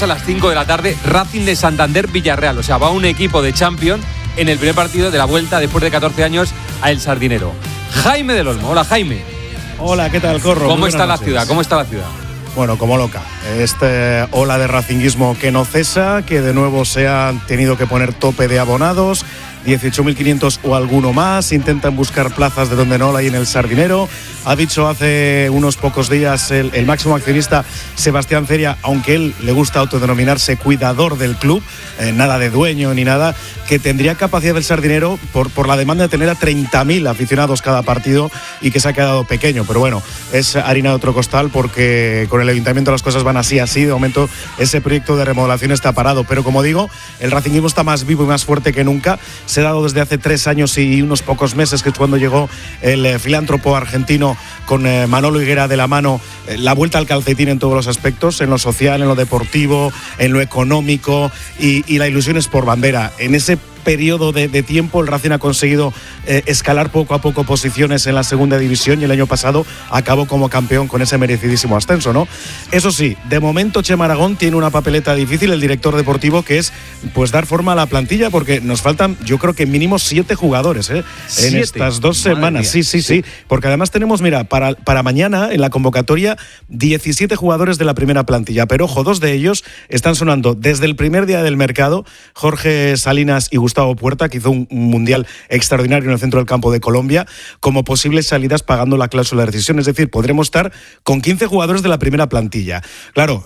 A las 5 de la tarde, Racing de Santander Villarreal. O sea, va un equipo de Champions en el primer partido de la vuelta después de 14 años a El Sardinero. Jaime del Olmo. Hola, Jaime. Hola, ¿qué tal, Corro? ¿Cómo está la ciudad? ¿Cómo está la ciudad? Bueno, como loca. Esta ola de racinguismo que no cesa, que de nuevo se han tenido que poner tope de abonados, 18.500 o alguno más, intentan buscar plazas de donde no la hay en El Sardinero. Ha dicho hace unos pocos días el máximo accionista Sebastián Ceria, aunque él le gusta autodenominarse cuidador del club, nada de dueño ni nada, que tendría capacidad El Sardinero por la demanda de tener a 30.000 aficionados cada partido y que se ha quedado pequeño. Pero bueno, es harina de otro costal porque con el ayuntamiento las cosas van así. De momento ese proyecto de remodelación está parado. Pero como digo, el racinguismo está más vivo y más fuerte que nunca. Se ha dado desde hace 3 años y unos pocos meses, que es cuando llegó el filántropo argentino con Manolo Higuera de la mano, la vuelta al calcetín en todos los aspectos, en lo social, en lo deportivo, en lo económico, y la ilusión es por bandera. En ese periodo de tiempo el Racing ha conseguido escalar poco a poco posiciones en la segunda división y el año pasado acabó como campeón con ese merecidísimo ascenso, ¿no? Eso sí, de momento Chema Aragón tiene una papeleta difícil, el director deportivo, que es pues dar forma a la plantilla, porque nos faltan, yo creo que mínimo 7 jugadores en estas 2 semanas. Sí, porque además tenemos, mira, para mañana en la convocatoria 17 jugadores de la primera plantilla, pero ojo, 2 de ellos están sonando desde el primer día del mercado: Jorge Salinas y Gustavo Puerta, que hizo un mundial extraordinario en el centro del campo de Colombia, como posibles salidas pagando la cláusula de rescisión. Es decir, podremos estar con 15 jugadores de la primera plantilla. Claro,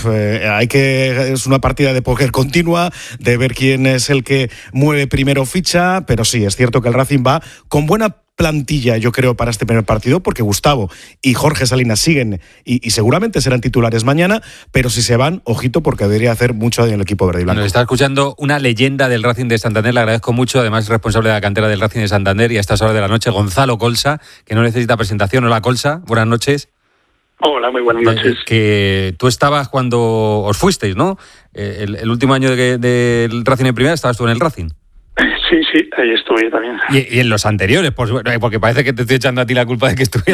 es una partida de póker continua, de ver quién es el que mueve primero ficha, pero sí, es cierto que el Racing va con buena plantilla, yo creo, para este primer partido, porque Gustavo y Jorge Salinas siguen y seguramente serán titulares mañana, pero si se van, ojito, porque debería hacer mucho en el equipo verde y blanco. Nos está escuchando una leyenda del Racing de Santander, le agradezco mucho, además es responsable de la cantera del Racing de Santander y a estas horas de la noche, Gonzalo Colsa, que no necesita presentación. Hola, Colsa, buenas noches. Hola, muy buenas noches. Que tú estabas cuando os fuisteis, ¿no? El último año del Racing en primera estabas tú en el Racing. Sí, ahí estuve también. Y en los anteriores, porque parece que te estoy echando a ti la culpa de que estuviera